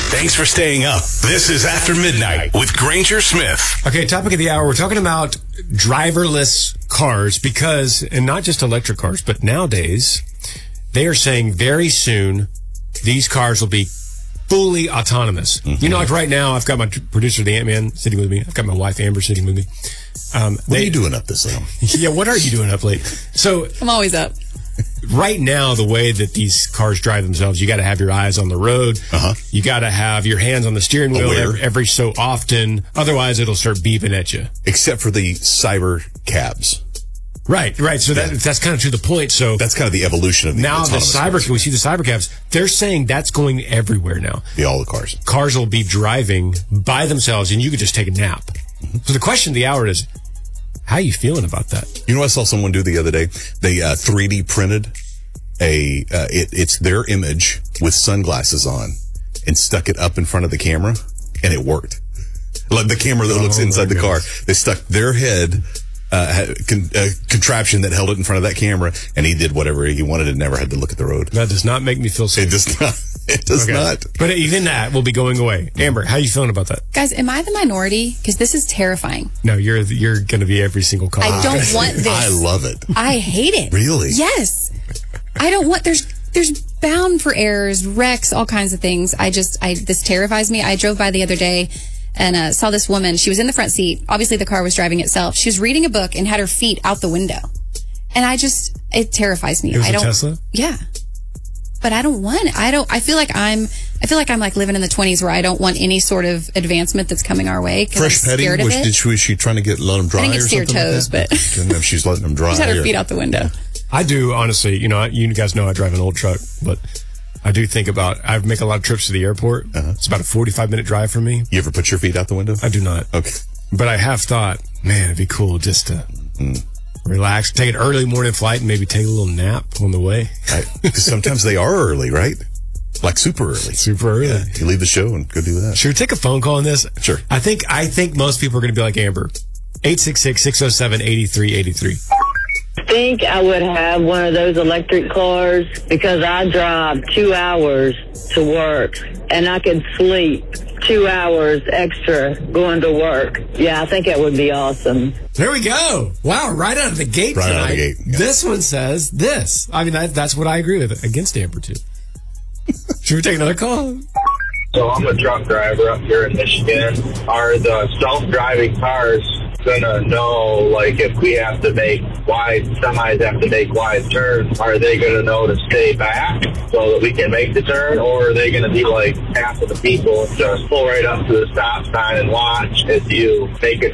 Thanks for staying up. This is After Midnight with Granger Smith. Okay, topic of the hour. We're talking about driverless cars because, and not just electric cars, but nowadays, they are saying very soon these cars will be fully autonomous. Mm-hmm. You know, like right now, I've got my producer, the Ant-Man, sitting with me. I've got my wife, Amber, sitting with me. What are you doing up this late? Yeah, what are you doing up late? So I'm always up. Right now, the way that these cars drive themselves, you got to have your eyes on the road. You got to have your hands on the steering wheel every so often. Otherwise, it'll start beeping at you. Except for the cyber cabs. Right. So that's kind of to the point. So that's kind of the evolution of the now we see the cyber cabs. They're saying that's going everywhere now. All the cars. Cars will be driving by themselves, and you could just take a nap. So the question of the hour is, how are you feeling about that? You know what I saw someone do the other day? They 3D printed it's their image with sunglasses on and stuck it up in front of the camera, and it worked. Like the camera that looks inside the car. They stuck their head, contraption that held it in front of that camera, and he did whatever he wanted and never had to look at the road. That does not make me feel safe. It does not. It does not. But even that will be going away. Amber, how are you feeling about that? Guys, am I the minority? Because this is terrifying. No, you're going to be every single car. I don't want this. I love it. I hate it. Really? Yes. I don't want, there's bound for errors, wrecks, all kinds of things. This terrifies me. I drove by the other day and saw this woman. She was in the front seat. Obviously, the car was driving itself. She was reading a book and had her feet out the window. And it terrifies me. It was a Tesla? Yeah. But I don't want it. I feel like I'm like living in the 20s where I don't want any sort of advancement that's coming our way. Fresh petting? Was she trying to let them dry? I didn't get to see her toes, but I don't know if she's letting them dry. She had her feet out the window. I do, honestly. You know, you guys know I drive an old truck, but I do think I make a lot of trips to the airport. It's about a 45-minute drive for me. You ever put your feet out the window? I do not. Okay. But I have thought, man, it'd be cool just to relax, take an early morning flight, and maybe take a little nap on the way. Because sometimes they are early, right? Like super early. Super early. Yeah, you leave the show and go do that. Should we take a phone call on this? Sure. I think most people are going to be like Amber. 866-607-8383. I think I would have one of those electric cars because I drive 2 hours to work and I could sleep 2 hours extra going to work. Yeah, I think that would be awesome. There we go. Wow, right out of the gate right tonight. Out of the gate. Yeah. This one says this. I mean, that's what I agree with against Amber, too. Should we take another call? So I'm a truck driver up here in Michigan. Are the self-driving cars going to know, like, if we have to make semis have to make wide turns, are they going to know to stay back so that we can make the turn? Or are they going to be like half of the people and just pull right up to the stop sign and watch as you make a